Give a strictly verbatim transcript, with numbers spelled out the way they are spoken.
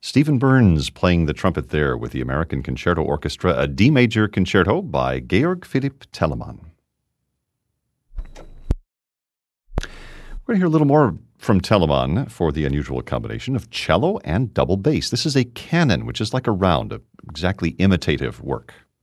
Stephen Burns playing the trumpet there with the American Concerto Orchestra, a D major concerto by Georg Philipp Telemann. We're going to hear a little more from Telemann for the unusual combination of cello and double bass. This is a canon, which is like a round, a exactly imitative work.